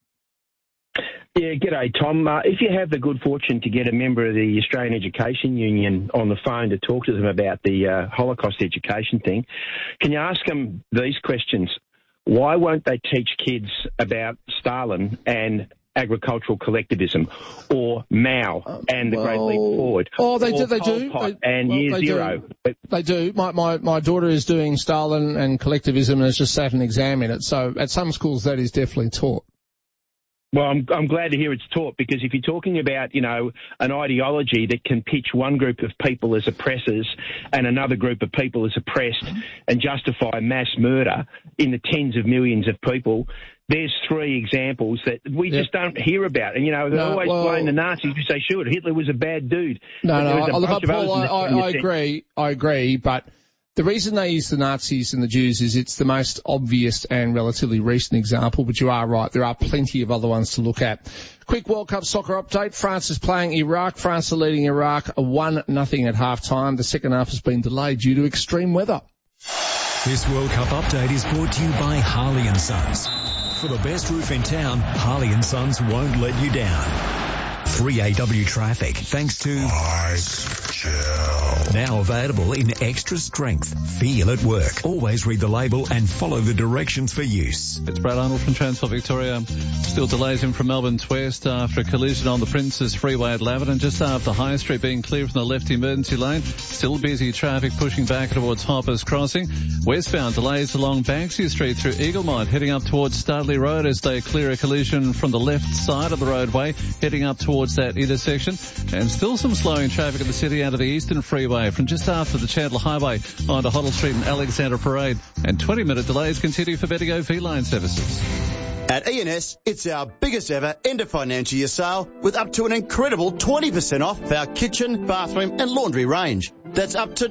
Yeah, g'day, Tom. If you have the good fortune to get a member of the Australian Education Union on the phone to talk to them about the Holocaust education thing, can you ask them these questions? Why won't they teach kids about Stalin and agricultural collectivism, or Mao and the Great Leap Forward? Oh, they do. And Year Zero. They do. My daughter is doing Stalin and collectivism and has just sat an exam in it. So at some schools that is definitely taught. Well, I'm glad to hear it's taught, because if you're talking about, an ideology that can pitch one group of people as oppressors and another group of people as oppressed and justify mass murder in the tens of millions of people, there's three examples that we just don't hear about. And, they always blame the Nazis. We say, sure, Hitler was a bad dude. Paul, I agree, but the reason they use the Nazis and the Jews is it's the most obvious and relatively recent example, but you are right. There are plenty of other ones to look at. Quick World Cup soccer update. France is playing Iraq. France are leading Iraq 1-0 at half-time. The second half has been delayed due to extreme weather. This World Cup update is brought to you by Harley & Sons. For the best roof in town, Harley & Sons won't let you down. Free AW traffic thanks to Ice Chill. Now available in extra strength. Feel at work. Always read the label and follow the directions for use. It's Brad Arnold from Transport Victoria. Still delays in from Melbourne to West after a collision on the Princes Freeway at Laverton, just after High Street being cleared from the left emergency lane. Still busy traffic pushing back towards Hoppers Crossing. Westbound delays along Banksy Street through Eaglemont, heading up towards Studley Road as they clear a collision from the left side of the roadway, heading up towards that intersection. And still some slowing traffic in the city out of the Eastern Freeway Freeway from just after the Chandler Highway onto Hoddle Street and Alexander Parade. And 20-minute delays continue for Bendigo V-Line services. At E&S, it's our biggest ever end of financial year sale with up to an incredible 20% off our kitchen, bathroom and laundry range. That's up to